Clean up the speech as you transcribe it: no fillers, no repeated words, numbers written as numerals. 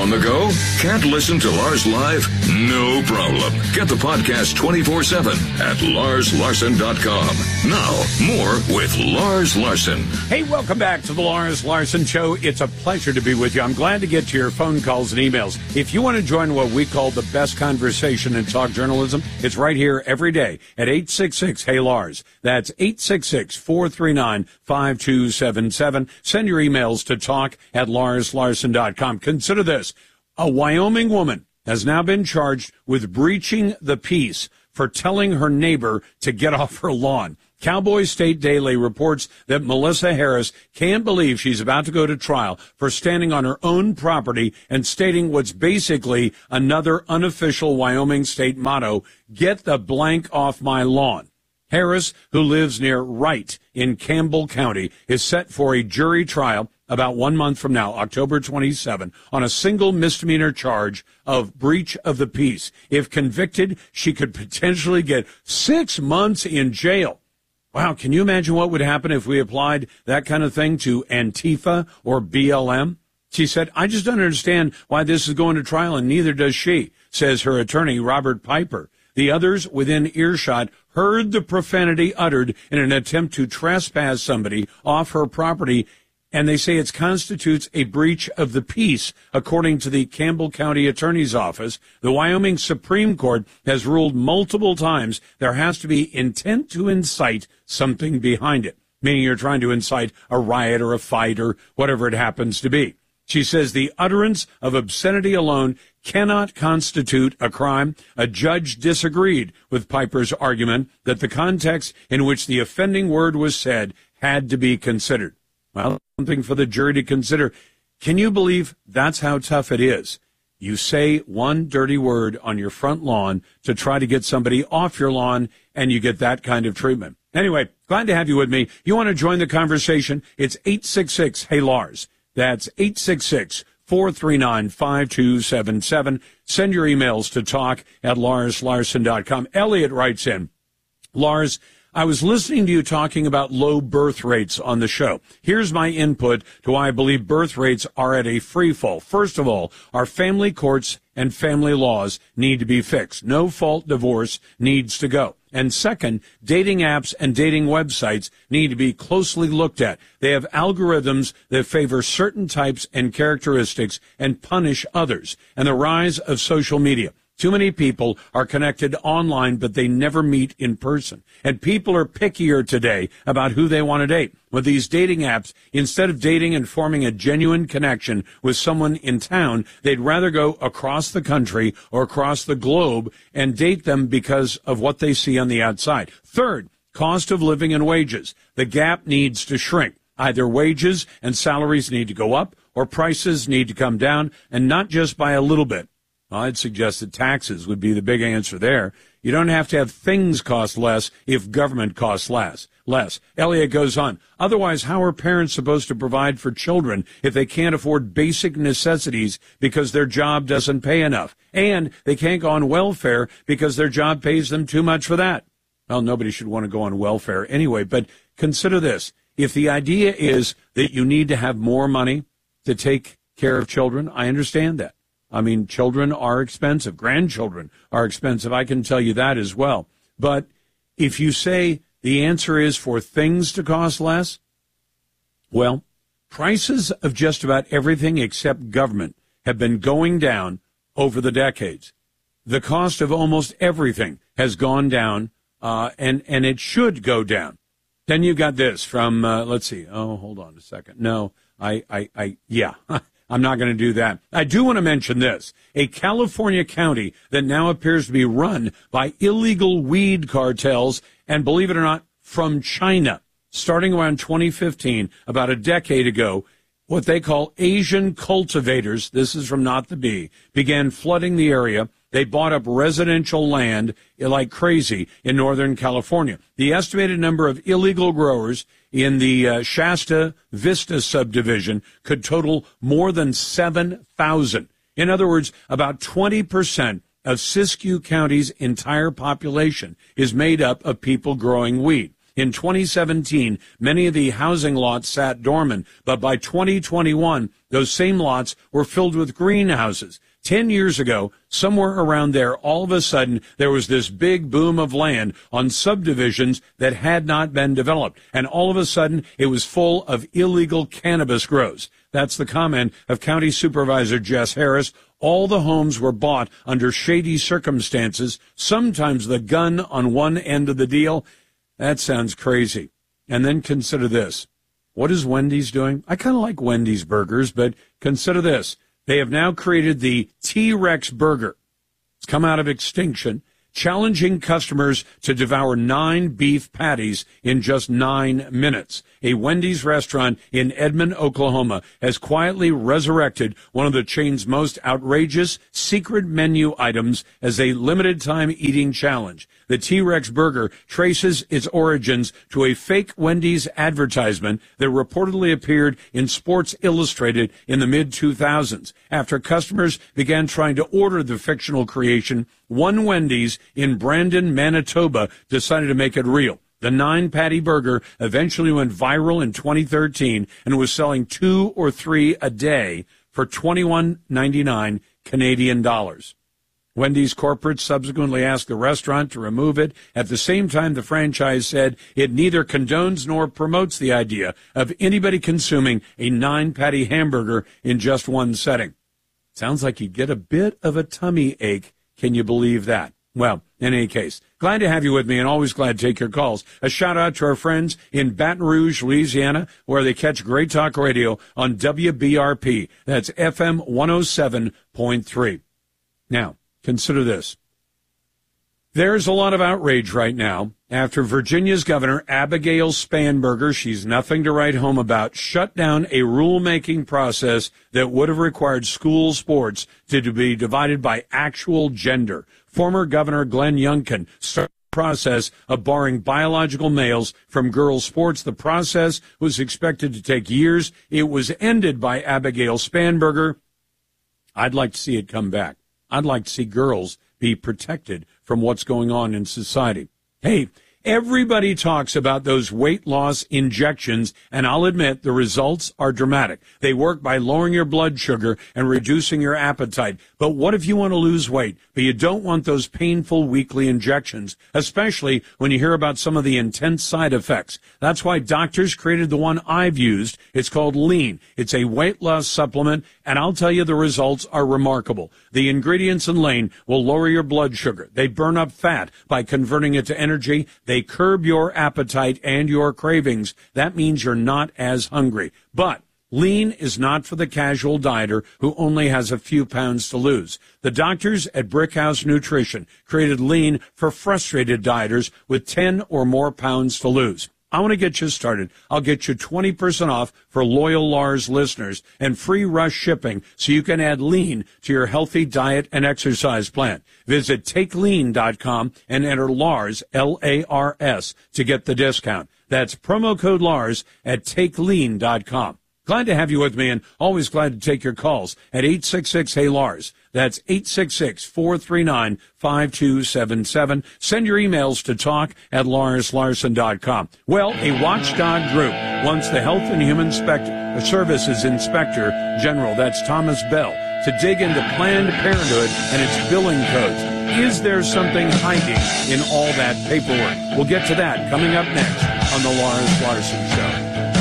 On the go? Can't listen to Lars live? No problem. Get the podcast 24/7 at LarsLarson.com. Now, more with Lars Larson. Hey, welcome back to the Lars Larson Show. It's a pleasure to be with you. I'm glad to get to your phone calls and emails. If you want to join what we call the best conversation in talk journalism, it's right here every day at 866-HEY-LARS. That's 866-439-5277. Send your emails to talk@LarsLarson.com. Consider this. A Wyoming woman has now been charged with breaching the peace for telling her neighbor to get off her lawn. Cowboy State Daily reports that Melissa Harris can't believe she's about to go to trial for standing on her own property and stating what's basically another unofficial Wyoming state motto, "Get the blank off my lawn." Harris, who lives near Wright in Campbell County, is set for a jury trial about 1 month from now, October 27, on a single misdemeanor charge of breach of the peace. If convicted, she could potentially get 6 months in jail. Wow, can you imagine what would happen if we applied that kind of thing to Antifa or BLM? She said, "I just don't understand why this is going to trial, and neither does she," says her attorney, Robert Piper. The others within earshot heard the profanity uttered in an attempt to trespass somebody off her property, and they say it constitutes a breach of the peace, according to the Campbell County Attorney's Office. The Wyoming Supreme Court has ruled multiple times there has to be intent to incite something behind it, meaning you're trying to incite a riot or a fight or whatever it happens to be. She says the utterance of obscenity alone cannot constitute a crime. A judge disagreed with Piper's argument that the context in which the offending word was said had to be considered. Well, something for the jury to consider. Can you believe that's how tough it is? You say one dirty word on your front lawn to try to get somebody off your lawn, and you get that kind of treatment. Anyway, glad to have you with me. You want to join the conversation? It's 866-HEY-LARS. That's 866-439-5277. Send your emails to talk@LarsLarson.com. Elliot writes in, Lars, I was listening to you talking about low birth rates on the show. Here's my input to why I believe birth rates are at a free fall. First of all, our family courts and family laws need to be fixed. No-fault divorce needs to go. And second, dating apps and dating websites need to be closely looked at. They have algorithms that favor certain types and characteristics and punish others. And the rise of social media. Too many people are connected online, but they never meet in person. And people are pickier today about who they want to date. With these dating apps, instead of dating and forming a genuine connection with someone in town, they'd rather go across the country or across the globe and date them because of what they see on the outside. Third, cost of living and wages. The gap needs to shrink. Either wages and salaries need to go up or prices need to come down, and not just by a little bit. I'd suggest that taxes would be the big answer there. You don't have to have things cost less if government costs less. Elliot goes on. Otherwise, how are parents supposed to provide for children if they can't afford basic necessities because their job doesn't pay enough? And they can't go on welfare because their job pays them too much for that. Well, nobody should want to go on welfare anyway, but consider this. If the idea is that you need to have more money to take care of children, I understand that. I mean, children are expensive. Grandchildren are expensive. I can tell you that as well. But if you say the answer is for things to cost less, well, prices of just about everything except government have been going down over the decades. The cost of almost everything has gone down, and it should go down. Then you got this from, let's see. Oh, hold on a second. No, yeah. I'm not going to do that. I do want to mention this. A California county that now appears to be run by illegal weed cartels, and believe it or not, from China. Starting around 2015, about a decade ago, what they call Asian cultivators, this is from Not the Bee, began flooding the area. They bought up residential land like crazy in Northern California. The estimated number of illegal growers in the Shasta Vista subdivision could total more than 7,000. In other words, about 20% of Siskiyou County's entire population is made up of people growing weed. In 2017, many of the housing lots sat dormant, but by 2021, those same lots were filled with greenhouses. 10 years ago, somewhere around there, all of a sudden, there was this big boom of land on subdivisions that had not been developed. And all of a sudden, it was full of illegal cannabis grows. That's the comment of County Supervisor Jess Harris. All the homes were bought under shady circumstances, sometimes the gun on one end of the deal. That sounds crazy. And then consider this. What is Wendy's doing? I kind of like Wendy's burgers, but consider this. They have now created the T-Rex burger. It's come out of extinction, challenging customers to devour 9 beef patties in just 9 minutes. A Wendy's restaurant in Edmond, Oklahoma, has quietly resurrected one of the chain's most outrageous secret menu items as a limited-time eating challenge. The T-Rex burger traces its origins to a fake Wendy's advertisement that reportedly appeared in Sports Illustrated in the mid-2000s. After customers began trying to order the fictional creation, one Wendy's in Brandon, Manitoba, decided to make it real. The 9-patty burger eventually went viral in 2013 and was selling 2 or 3 a day for $21.99 Canadian dollars. Wendy's corporate subsequently asked the restaurant to remove it. At the same time, the franchise said it neither condones nor promotes the idea of anybody consuming a 9-patty hamburger in just one setting. Sounds like you'd get a bit of a tummy ache. Can you believe that? Well, in any case, glad to have you with me and always glad to take your calls. A shout out to our friends in Baton Rouge, Louisiana, where they catch Great Talk Radio on WBRP. That's FM 107.3. Now, consider this. There's a lot of outrage right now after Virginia's Governor Abigail Spanberger, she's nothing to write home about, shut down a rulemaking process that would have required school sports to be divided by actual gender. Former Governor Glenn Youngkin started the process of barring biological males from girls' sports. The process was expected to take years. It was ended by Abigail Spanberger. I'd like to see it come back. I'd like to see girls be protected from what's going on in society. Hey, everybody talks about those weight loss injections, and I'll admit the results are dramatic. They work by lowering your blood sugar and reducing your appetite. But what if you want to lose weight, but you don't want those painful weekly injections, especially when you hear about some of the intense side effects? That's why doctors created the one I've used. It's called Lean. It's a weight loss supplement, and I'll tell you the results are remarkable. The ingredients in Lean will lower your blood sugar. They burn up fat by converting it to energy. They curb your appetite and your cravings. That means you're not as hungry. But Lean is not for the casual dieter who only has a few pounds to lose. The doctors at Brickhouse Nutrition created Lean for frustrated dieters with 10 or more pounds to lose. I want to get you started. I'll get you 20% off for loyal Lars listeners and free rush shipping so you can add Lean to your healthy diet and exercise plan. Visit TakeLean.com and enter Lars, L-A-R-S, to get the discount. That's promo code Lars at TakeLean.com. Glad to have you with me and always glad to take your calls at 866-HEY-LARS. That's 866-439-5277. Send your emails to talk@LarsLarson.com. Well, a watchdog group wants the Health and Human Services Inspector General, that's Thomas Bell, to dig into Planned Parenthood and its billing codes. Is there something hiding in all that paperwork? We'll get to that coming up next on The Lars Larson Show.